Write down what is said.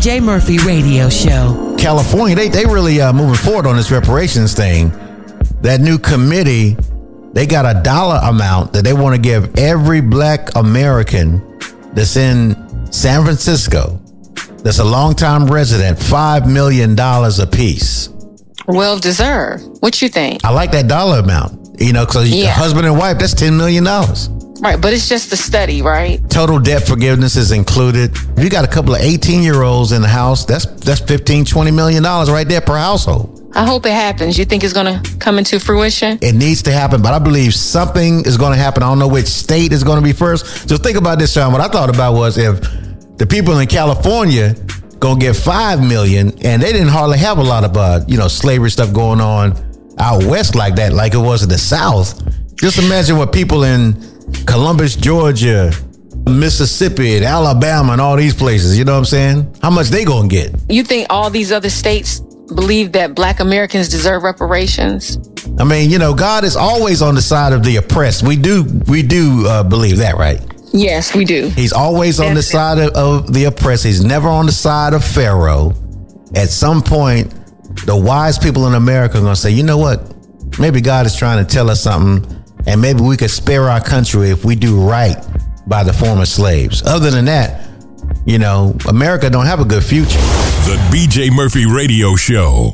BJ Murphy Radio Show. California, they really moving forward on this reparations thing. That new committee, they got a dollar amount that they want to give every black American that's in San Francisco, that's a longtime resident, $5 million apiece. Well deserved. What you think? I like that dollar amount. Because husband and wife, that's $10 million. Right, but it's just a study, right? Total debt forgiveness is included. If you got a couple of 18-year-olds in the house, that's $15-20 million right there per household. I hope it happens. You think it's going to come into fruition? It needs to happen, but I believe something is going to happen. I don't know which state is going to be first. So think about this, Sean. What I thought about was if the people in California going to get $5 million, and they didn't hardly have a lot of, slavery stuff going on out west like that, like it was in the South. Just imagine what people in Columbus, Georgia, Mississippi, and Alabama, and all these places, you know what I'm saying? How much they going to get? You think all these other states believe that black Americans deserve reparations? I mean, God is always on the side of the oppressed. We do believe that, right? Yes, we do. He's always on the side of the oppressed. He's never on the side of Pharaoh. At some point, the wise people in America are going to say, you know what? Maybe God is trying to tell us something, and maybe we could spare our country if we do right by the former slaves. Other than that, America don't have a good future. The BJ Murphy Radio Show.